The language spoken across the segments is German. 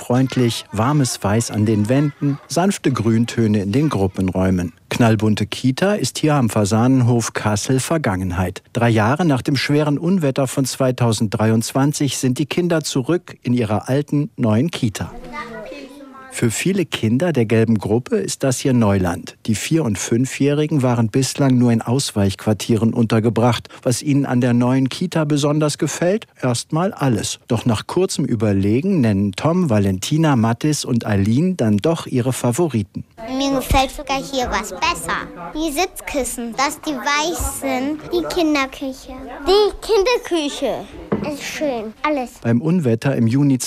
kinderfreundlich, warmes Weiß an den Wänden, sanfte Grüntöne in den Gruppenräumen. Knallbunte Kita ist hier am Fasanenhof Kassel Vergangenheit. 3 Jahre nach dem schweren Unwetter von 2023 sind die Kinder zurück in ihrer alten, neuen Kita. Für viele Kinder der gelben Gruppe ist das hier Neuland. Die 4- und 5-Jährigen waren bislang nur in Ausweichquartieren untergebracht. Was ihnen an der neuen Kita besonders gefällt? Erstmal alles. Doch nach kurzem Überlegen nennen Tom, Valentina, Mattis und Aline dann doch ihre Favoriten. Mir gefällt sogar hier was besser. Die Sitzkissen, dass die weich sind. Die Kinderküche. Die Kinderküche ist schön. Alles. Beim Unwetter im Juni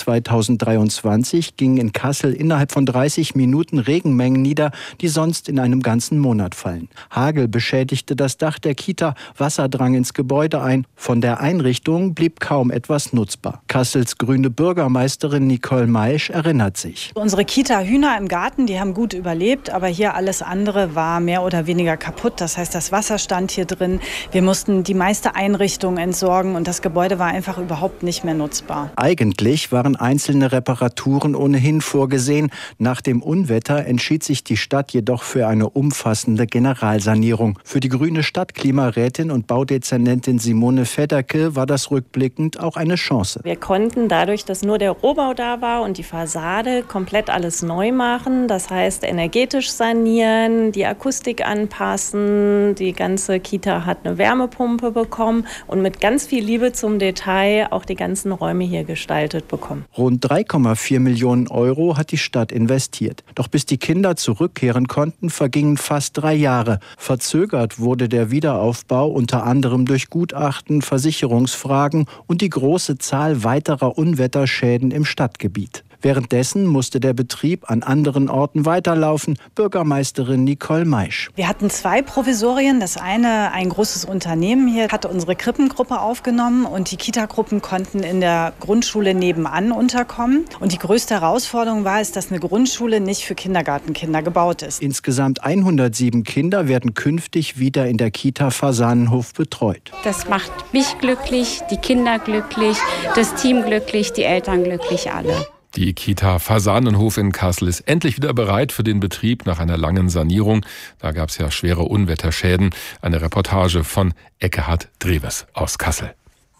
2023 gingen in Kassel innerhalb von 30 Minuten Regenmengen nieder, die sonst in einem ganzen Monat fallen. Hagel beschädigte das Dach der Kita, Wasser drang ins Gebäude ein. Von der Einrichtung blieb kaum etwas nutzbar. Kassels grüne Bürgermeisterin Nicole Maisch erinnert sich. Unsere Kita-Hühner im Garten, die haben gut überlebt, aber hier alles andere war mehr oder weniger kaputt. Das heißt, das Wasser stand hier drin. Wir mussten die meiste Einrichtung entsorgen und das Gebäude war einfach überhaupt nicht mehr nutzbar. Eigentlich waren einzelne Reparaturen ohnehin vorgesehen. Nach dem Unwetter entschied sich die Stadt jedoch für eine umfassende Generalsanierung. Für die grüne Stadtklimarätin und Baudezernentin Simone Fedderke war das rückblickend auch eine Chance. Wir konnten dadurch, dass nur der Rohbau da war und die Fassade, komplett alles neu machen. Das heißt, energetisch sanieren, die Akustik anpassen. Die ganze Kita hat eine Wärmepumpe bekommen und mit ganz viel Liebe zum Detail auch die ganzen Räume hier gestaltet bekommen. Rund 3,4 Millionen Euro hat die Stadt investiert. Doch bis die Kinder zurückkehren konnten, vergingen fast 3 Jahre. Verzögert wurde der Wiederaufbau unter anderem durch Gutachten, Versicherungsfragen und die große Zahl weiterer Unwetterschäden im Stadtgebiet. Währenddessen musste der Betrieb an anderen Orten weiterlaufen. Bürgermeisterin Nicole Maisch. Wir hatten 2 Provisorien. Das eine, ein großes Unternehmen hier, hatte unsere Krippengruppe aufgenommen und die Kita-Gruppen konnten in der Grundschule nebenan unterkommen. Und die größte Herausforderung war es, dass eine Grundschule nicht für Kindergartenkinder gebaut ist. Insgesamt 107 Kinder werden künftig wieder in der Kita Fasanenhof betreut. Das macht mich glücklich, die Kinder glücklich, das Team glücklich, die Eltern glücklich, alle. Die Kita Fasanenhof in Kassel ist endlich wieder bereit für den Betrieb nach einer langen Sanierung. Da gab es ja schwere Unwetterschäden. Eine Reportage von Ekkehard Dreves aus Kassel.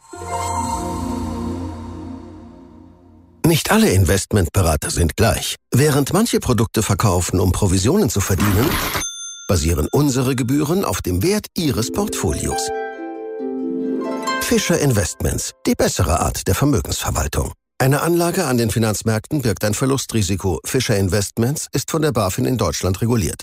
Nicht alle Investmentberater sind gleich. Während manche Produkte verkaufen, um Provisionen zu verdienen, basieren unsere Gebühren auf dem Wert Ihres Portfolios. Fischer Investments, die bessere Art der Vermögensverwaltung. Eine Anlage an den Finanzmärkten birgt ein Verlustrisiko. Fischer Investments ist von der BaFin in Deutschland reguliert.